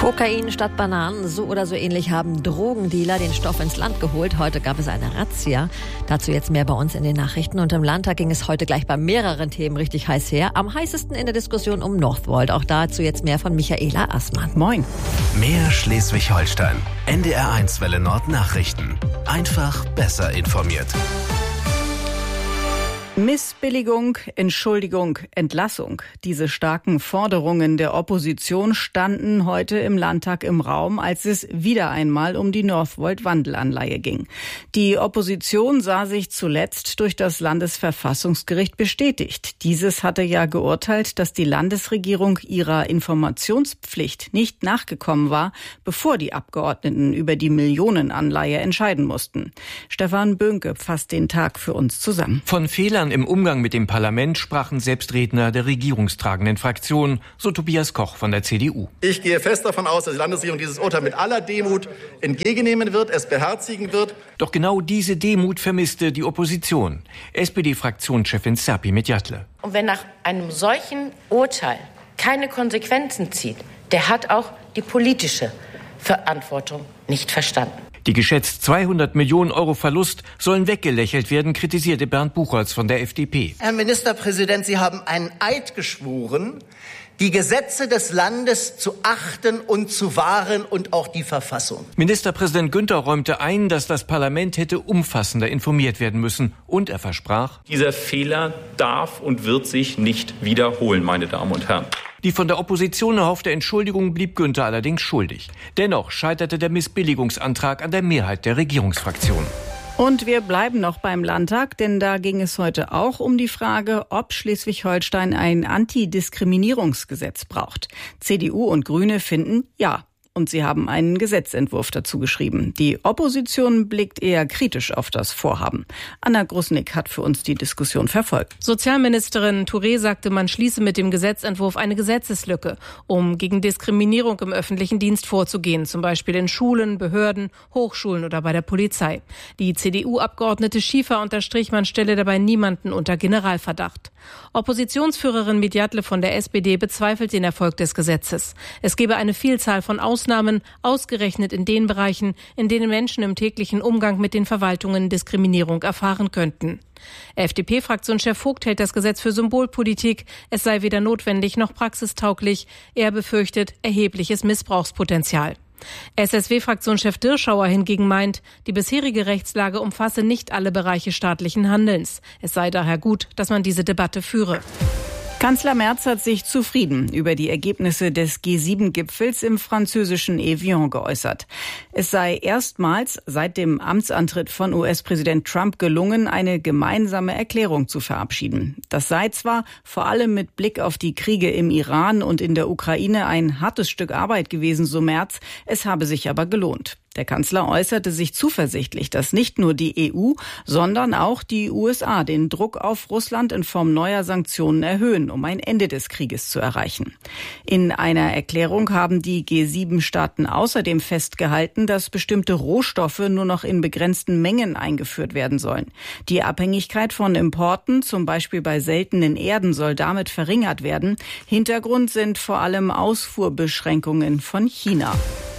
Kokain statt Bananen, so oder so ähnlich haben Drogendealer den Stoff ins Land geholt. Heute gab es eine Razzia. Dazu jetzt mehr bei uns in den Nachrichten. Und im Landtag ging es heute gleich bei mehreren Themen richtig heiß her. Am heißesten in der Diskussion um Northvolt. Auch dazu jetzt mehr von Michaela Assmann. Moin. Mehr Schleswig-Holstein. NDR1 Welle Nord Nachrichten. Einfach besser informiert. Missbilligung, Entschuldigung, Entlassung. Diese starken Forderungen der Opposition standen heute im Landtag im Raum, als es wieder einmal um die Northvolt-Wandelanleihe ging. Die Opposition sah sich zuletzt durch das Landesverfassungsgericht bestätigt. Dieses hatte ja geurteilt, dass die Landesregierung ihrer Informationspflicht nicht nachgekommen war, bevor die Abgeordneten über die Millionenanleihe entscheiden mussten. Stefan Böhnke fasst den Tag für uns zusammen. Von Fehlern im Umgang mit dem Parlament sprachen selbst Redner der regierungstragenden Fraktion, so Tobias Koch von der CDU. Ich gehe fest davon aus, dass die Landesregierung dieses Urteil mit aller Demut entgegennehmen wird, es beherzigen wird. Doch genau diese Demut vermisste die Opposition. SPD-Fraktionschefin Serpil Medjatle. Und wenn nach einem solchen Urteil keine Konsequenzen zieht, der hat auch die politische Verantwortung nicht verstanden. Die geschätzt 200 Millionen Euro Verlust sollen weggelächelt werden, kritisierte Bernd Buchholz von der FDP. Herr Ministerpräsident, Sie haben einen Eid geschworen, die Gesetze des Landes zu achten und zu wahren und auch die Verfassung. Ministerpräsident Günther räumte ein, dass das Parlament hätte umfassender informiert werden müssen. Und er versprach: Dieser Fehler darf und wird sich nicht wiederholen, meine Damen und Herren. Die von der Opposition erhoffte Entschuldigung blieb Günther allerdings schuldig. Dennoch scheiterte der Missbilligungsantrag an der Mehrheit der Regierungsfraktion. Und wir bleiben noch beim Landtag, denn da ging es heute auch um die Frage, ob Schleswig-Holstein ein Antidiskriminierungsgesetz braucht. CDU und Grüne finden ja. Und sie haben einen Gesetzentwurf dazu geschrieben. Die Opposition blickt eher kritisch auf das Vorhaben. Anna Grusnick hat für uns die Diskussion verfolgt. Sozialministerin Touré sagte, man schließe mit dem Gesetzentwurf eine Gesetzeslücke, um gegen Diskriminierung im öffentlichen Dienst vorzugehen, zum Beispiel in Schulen, Behörden, Hochschulen oder bei der Polizei. Die CDU-Abgeordnete Schiefer unterstrich, man stelle dabei niemanden unter Generalverdacht. Oppositionsführerin Medjatle von der SPD bezweifelt den Erfolg des Gesetzes. Es gebe eine Vielzahl von Ausnahmen, ausgerechnet in den Bereichen, in denen Menschen im täglichen Umgang mit den Verwaltungen Diskriminierung erfahren könnten. FDP-Fraktionschef Vogt hält das Gesetz für Symbolpolitik. Es sei weder notwendig noch praxistauglich. Er befürchtet erhebliches Missbrauchspotenzial. SSW-Fraktionschef Dirschauer hingegen meint, die bisherige Rechtslage umfasse nicht alle Bereiche staatlichen Handelns. Es sei daher gut, dass man diese Debatte führe. Kanzler Merz hat sich zufrieden über die Ergebnisse des G7-Gipfels im französischen Evian geäußert. Es sei erstmals seit dem Amtsantritt von US-Präsident Trump gelungen, eine gemeinsame Erklärung zu verabschieden. Das sei zwar vor allem mit Blick auf die Kriege im Iran und in der Ukraine ein hartes Stück Arbeit gewesen, so Merz, es habe sich aber gelohnt. Der Kanzler äußerte sich zuversichtlich, dass nicht nur die EU, sondern auch die USA den Druck auf Russland in Form neuer Sanktionen erhöhen, um ein Ende des Krieges zu erreichen. In einer Erklärung haben die G7-Staaten außerdem festgehalten, dass bestimmte Rohstoffe nur noch in begrenzten Mengen eingeführt werden sollen. Die Abhängigkeit von Importen, zum Beispiel bei seltenen Erden, soll damit verringert werden. Hintergrund sind vor allem Ausfuhrbeschränkungen von China.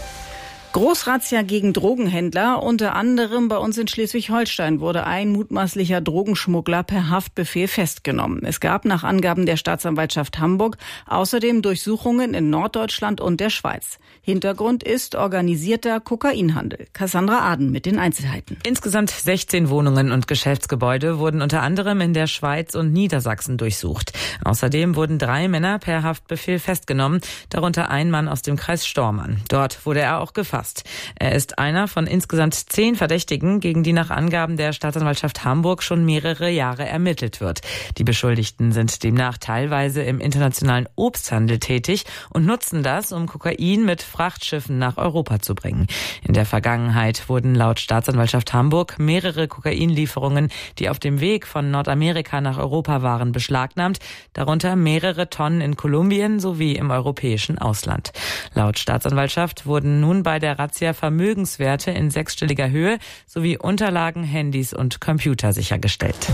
Großrazzia gegen Drogenhändler, unter anderem bei uns in Schleswig-Holstein wurde ein mutmaßlicher Drogenschmuggler per Haftbefehl festgenommen. Es gab nach Angaben der Staatsanwaltschaft Hamburg außerdem Durchsuchungen in Norddeutschland und der Schweiz. Hintergrund ist organisierter Kokainhandel. Cassandra Aden mit den Einzelheiten. Insgesamt 16 Wohnungen und Geschäftsgebäude wurden unter anderem in der Schweiz und Niedersachsen durchsucht. Außerdem wurden 3 Männer per Haftbefehl festgenommen, darunter ein Mann aus dem Kreis Stormann. Dort wurde er auch gefasst. Er ist einer von insgesamt 10 Verdächtigen, gegen die nach Angaben der Staatsanwaltschaft Hamburg schon mehrere Jahre ermittelt wird. Die Beschuldigten sind demnach teilweise im internationalen Obsthandel tätig und nutzen das, um Kokain mit Frachtschiffen nach Europa zu bringen. In der Vergangenheit wurden laut Staatsanwaltschaft Hamburg mehrere Kokainlieferungen, die auf dem Weg von Nordamerika nach Europa waren, beschlagnahmt, darunter mehrere Tonnen in Kolumbien sowie im europäischen Ausland. Laut Staatsanwaltschaft wurden nun bei der Razzia Vermögenswerte in 6-stelliger Höhe sowie Unterlagen, Handys und Computer sichergestellt.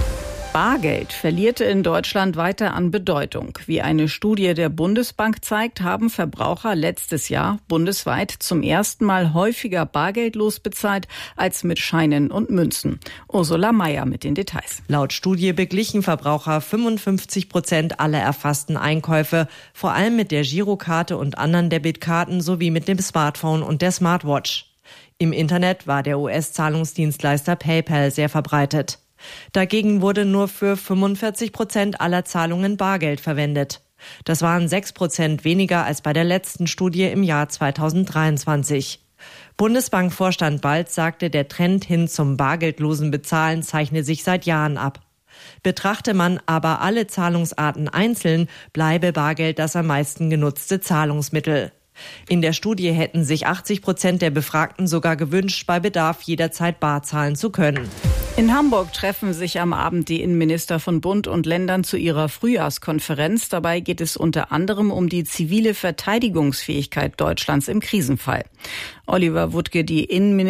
Bargeld verliert in Deutschland weiter an Bedeutung. Wie eine Studie der Bundesbank zeigt, haben Verbraucher letztes Jahr bundesweit zum ersten Mal häufiger bargeldlos bezahlt als mit Scheinen und Münzen. Ursula Mayer mit den Details. Laut Studie beglichen Verbraucher 55% aller erfassten Einkäufe, vor allem mit der Girokarte und anderen Debitkarten sowie mit dem Smartphone und der Smartwatch. Im Internet war der US-Zahlungsdienstleister PayPal sehr verbreitet. Dagegen wurde nur für 45% aller Zahlungen Bargeld verwendet. Das waren 6% weniger als bei der letzten Studie im Jahr 2023. Bundesbankvorstand Balz sagte, der Trend hin zum bargeldlosen Bezahlen zeichne sich seit Jahren ab. Betrachte man aber alle Zahlungsarten einzeln, bleibe Bargeld das am meisten genutzte Zahlungsmittel. In der Studie hätten sich 80% der Befragten sogar gewünscht, bei Bedarf jederzeit bar zahlen zu können. In Hamburg treffen sich am Abend die Innenminister von Bund und Ländern zu ihrer Frühjahrskonferenz. Dabei geht es unter anderem um die zivile Verteidigungsfähigkeit Deutschlands im Krisenfall. Oliver Wuttke, die Innenminister